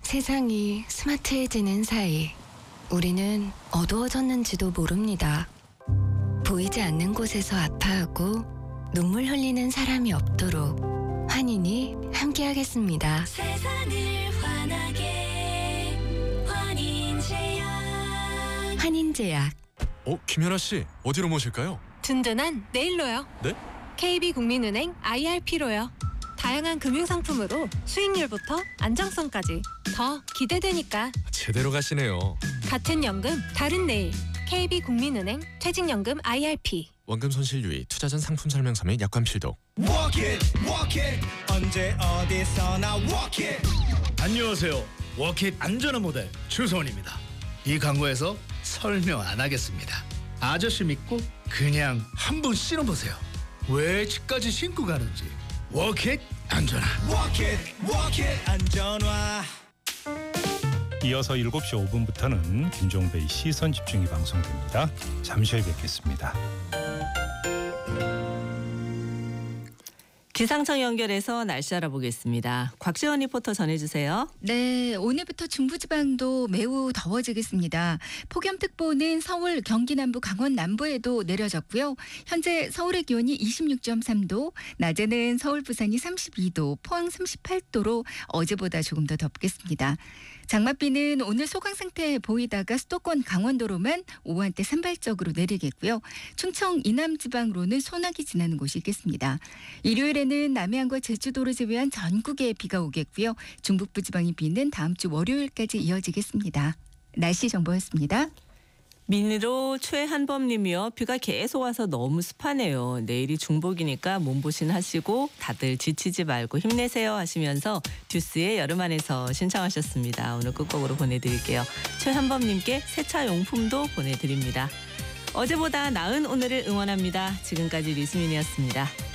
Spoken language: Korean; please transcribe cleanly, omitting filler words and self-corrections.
세상이 스마트해지는 사이 우리는 어두워졌는지도 모릅니다. 보이지 않는 곳에서 아파하고 눈물 흘리는 사람이 없도록 환인이 함께하겠습니다. 세상을 환하게 환인제약. 환인제약. 김연아 씨, 어디로 모실까요? 든든한 내일로요. 네? KB국민은행 IRP로요. 다양한 금융상품으로 수익률부터 안정성까지 더 기대되니까. 제대로 가시네요. 같은 연금 다른 내일. KB국민은행 퇴직연금 IRP. 원금 손실 유의, 투자 전 상품 설명서 및 약관 필독. Walk it, walk it. 언제 어디서나 walk it. 안녕하세요. 워킷 안전한 모델 주소원입니다. 이 광고에서 설명 안 하겠습니다. 아저씨 믿고 그냥 한번 신어보세요. 왜 집까지 신고 가는지. 워킷 안전한. Walk it, walk it. 안전화. 이어서 7시 5분부터는 김종배의 시선 집중이 방송됩니다. 잠시 후에 뵙겠습니다. 기상청 연결해서 날씨 알아보겠습니다. 곽지원 리포터 전해주세요. 네, 오늘부터 중부지방도 매우 더워지겠습니다. 폭염특보는 서울, 경기 남부, 강원 남부에도 내려졌고요. 현재 서울의 기온이 26.3도, 낮에는 서울, 부산이 32도, 포항 38도로 어제보다 조금 더 덥겠습니다. 장맛비는 오늘 소강 상태 보이다가 수도권 강원도로만 오후 한때 산발적으로 내리겠고요. 충청 이남지방으로는 소나기 지나는 곳이 있겠습니다. 일요일에는 남해안과 제주도를 제외한 전국에 비가 오겠고요. 중북부 지방의 비는 다음 주 월요일까지 이어지겠습니다. 날씨 정보였습니다. 민으로 최한범님이요. 비가 계속 와서 너무 습하네요. 내일이 중복이니까 몸보신 하시고 다들 지치지 말고 힘내세요 하시면서 듀스의 여름 안에서 신청하셨습니다. 오늘 끝곡으로 보내드릴게요. 최한범님께 세차 용품도 보내드립니다. 어제보다 나은 오늘을 응원합니다. 지금까지 리수민이었습니다.